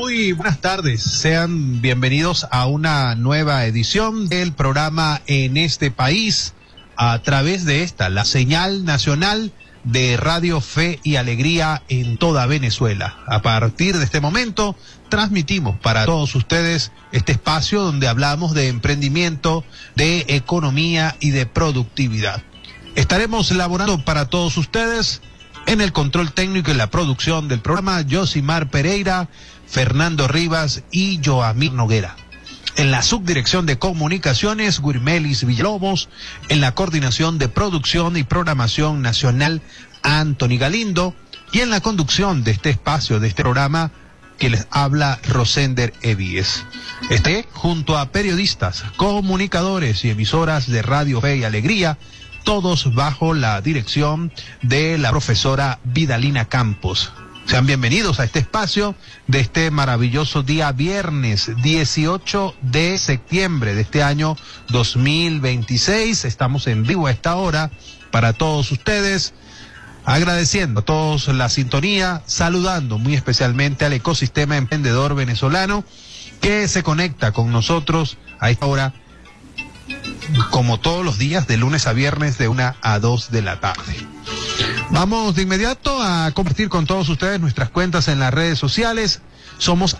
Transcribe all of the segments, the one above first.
Muy buenas tardes, sean bienvenidos a una nueva edición del programa En este País, a través de esta, la señal nacional de Radio Fe y Alegría en toda Venezuela. A partir de este momento, transmitimos para todos ustedes este espacio donde hablamos de emprendimiento, de economía y de productividad. Estaremos elaborando para todos ustedes en el control técnico y la producción del programa Yosimar Pereira, Fernando Rivas y Joamir Noguera. En la subdirección de comunicaciones, Guirmelis Villalobos. En la coordinación de producción y programación nacional, Anthony Galindo. Y en la conducción de este espacio, de este programa, que les habla Rosender Evíes. Junto a periodistas, comunicadores y emisoras de Radio Fe y Alegría, todos bajo la dirección de la profesora Vidalina Campos. Sean bienvenidos a este espacio de este maravilloso día viernes 18 de septiembre de este año 2026. Estamos en vivo a esta hora para todos ustedes, agradeciendo a todos la sintonía, saludando muy especialmente al ecosistema emprendedor venezolano que se conecta con nosotros a esta hora, como todos los días, de lunes a viernes, de 1 a 2 de la tarde. Vamos de inmediato a compartir con todos ustedes nuestras cuentas en las redes sociales. Somos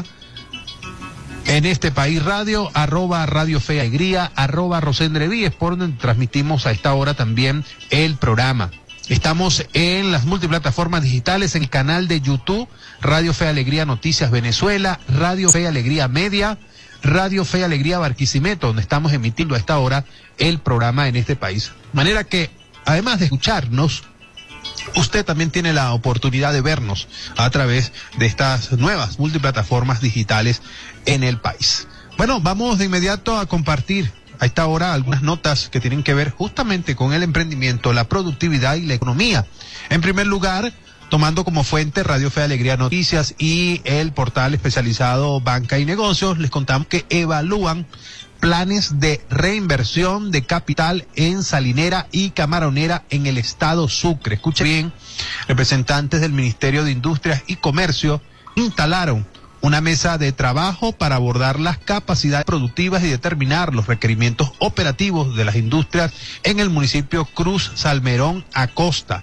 @En este País Radio, @Radio Fe y Alegría, @Rosendre Evíes, por donde transmitimos a esta hora también el programa. Estamos en las multiplataformas digitales, en el canal de YouTube, Radio Fe y Alegría Noticias Venezuela, Radio Fe y Alegría Media, Radio Fe y Alegría Barquisimeto, donde estamos emitiendo a esta hora el programa En este País. De manera que, además de escucharnos, usted también tiene la oportunidad de vernos a través de estas nuevas multiplataformas digitales en el país. Bueno, vamos de inmediato a compartir a esta hora algunas notas que tienen que ver justamente con el emprendimiento, la productividad y la economía. En primer lugar, tomando como fuente Radio Fe y Alegría Noticias y el portal especializado Banca y Negocios, les contamos que evalúan planes de reinversión de capital en Salinera y Camaronera en el estado Sucre. Escuchen bien, representantes del Ministerio de Industrias y Comercio instalaron una mesa de trabajo para abordar las capacidades productivas y determinar los requerimientos operativos de las industrias en el municipio Cruz Salmerón Acosta.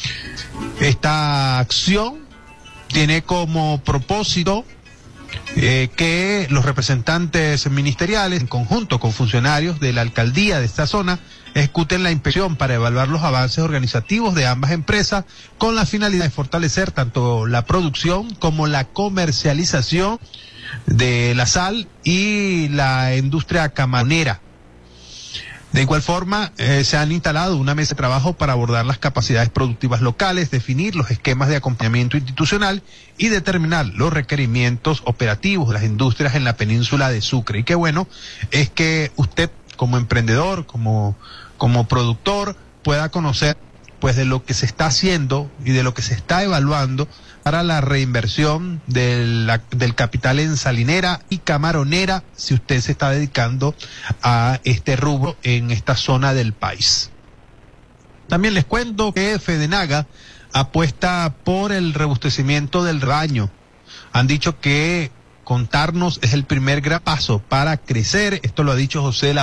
Esta acción tiene como propósito que los representantes ministeriales, en conjunto con funcionarios de la alcaldía de esta zona, ejecuten la inspección para evaluar los avances organizativos de ambas empresas con la finalidad de fortalecer tanto la producción como la comercialización de la sal y la industria camaronera. De igual forma, se han instalado una mesa de trabajo para abordar las capacidades productivas locales, definir los esquemas de acompañamiento institucional y determinar los requerimientos operativos de las industrias en la península de Sucre. Y qué bueno es que usted, como emprendedor, como productor, pueda conocer pues de lo que se está haciendo y de lo que se está evaluando para la reinversión del capital en Salinera y Camaronera, si usted se está dedicando a este rubro en esta zona del país. También les cuento que Fedenaga apuesta por el robustecimiento del rebaño. Han dicho que contarnos es el primer gran paso para crecer. Esto lo ha dicho José